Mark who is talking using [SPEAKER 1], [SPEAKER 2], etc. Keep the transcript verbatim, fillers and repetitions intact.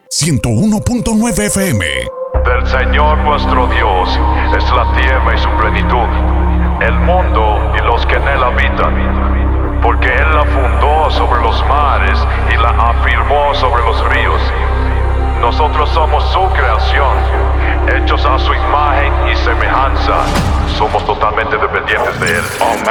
[SPEAKER 1] ciento uno punto nueve F M.
[SPEAKER 2] Del Señor nuestro Dios es la tierra y su plenitud, el mundo y los que en él habitan, porque Él la fundó sobre los mares y la afirmó sobre los ríos. Nosotros somos su creación, hechos a su imagen y semejanza. Somos totalmente dependientes de Él. Amén.